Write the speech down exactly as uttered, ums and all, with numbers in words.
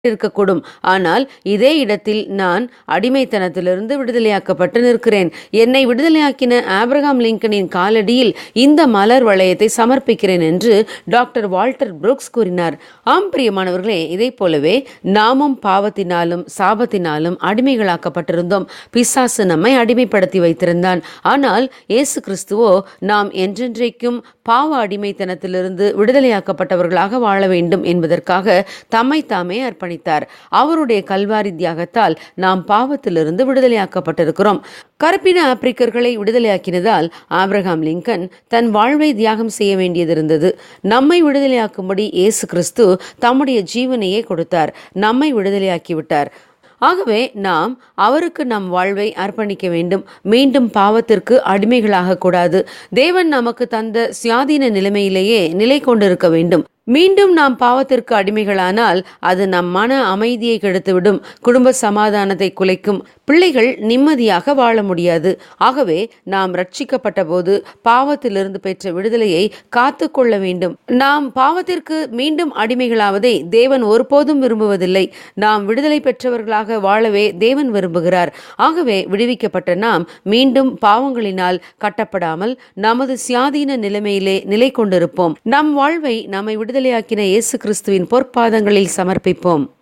இருக்கக்கூடும். ஆனால் இதே இடத்தில் நான் அடிமைத்தனத்திலிருந்து விடுதலையாக்கப்பட்டு நிற்கிறேன். என்னை விடுதலையாக்கின ஆபிரகாம் லிங்கனின் காலடியில் இந்த மலர் வளையத்தை சமர்ப்பிக்கிறேன் என்று டாக்டர் வால்டர் புரூக்ஸ் கூறினார். ஆம் பிரியமானவர்களே, இதை போலவே நாமும் பாவத்தினாலும் சாபத்தினாலும் அடிமைகளாக்கப்பட்டிருந்தோம். பிசாசு நம்மை அடிமைப்படுத்தி வைத்திருந்தான். ஆனால் இயேசு கிறிஸ்துவோ நாம் என்றென்றைக்கும் பாவ அடிமைத்தனத்திலிருந்து விடுதலையாக்கப்பட்டவர்களாக வாழ வேண்டும் என்பதற்காக தம்மை தாமே அர்ப்பணித்தார். அவருடைய கல்வாரி தியாகத்தால் நாம் பாவத்திலிருந்து விடுதலையாக்கப்பட்டிருக்கிறோம். கருப்பின ஆப்பிரிக்கர்களை விடுதலையாக்கினதால் ஆபிரகாம் லிங்கன் தன் வாழ்வை தியாகம் செய்ய வேண்டியதிருந்தது. நம்மை விடுதலையாக்கும்படி இயேசு கிறிஸ்து தம்முடைய ஜீவனையே கொடுத்தார். நம்மை விடுதலையாக்கிவிட்டார். ஆகவே நாம் அவருக்கு நம் வாழ்வை அர்ப்பணிக்க வேண்டும். மீண்டும் பாவத்திற்கு அடிமைகளாக கூடாது. தேவன் நமக்கு தந்த சுயாதீன நிலைமையிலேயே நிலை கொண்டிருக்க வேண்டும். மீண்டும் நாம் பாவத்திற்கு அடிமைகளானால் அது நம் மன அமைதியை கெடுத்துவிடும், குடும்ப சமாதானத்தை குலைக்கும், பிள்ளைகள் நிம்மதியாக வாழ முடியாது. ஆகவே நாம் ரட்சிக்கப்பட்ட போது பாவத்திலிருந்து பெற்ற விடுதலையை காத்து கொள்ள வேண்டும். நாம் பாவத்திற்கு மீண்டும் அடிமைகளாவதை தேவன் ஒருபோதும் விரும்புவதில்லை. நாம் விடுதலை பெற்றவர்களாக வாழவே தேவன் விரும்புகிறார். ஆகவே விடுவிக்கப்பட்ட நாம் மீண்டும் பாவங்களினால் கட்டப்படாமல் நமது சுயாதீன நிலைமையிலே நிலை கொண்டிருப்போம். நம் வாழ்வை நம்மை விடுதலையாக்கின இயேசு கிறிஸ்துவின் பொற்பாதங்களில் சமர்ப்பிப்போம்.